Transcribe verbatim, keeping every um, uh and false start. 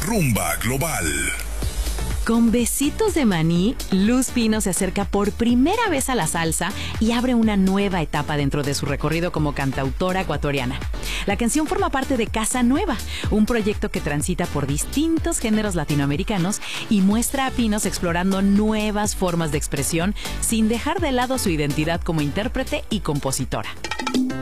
Rumba Global. Con Besitos de Maní, Luz Pino se acerca por primera vez a la salsa y abre una nueva etapa dentro de su recorrido como cantautora ecuatoriana. La canción forma parte de Casa Nueva, un proyecto que transita por distintos géneros latinoamericanos y muestra a Pinos explorando nuevas formas de expresión sin dejar de lado su identidad como intérprete y compositora.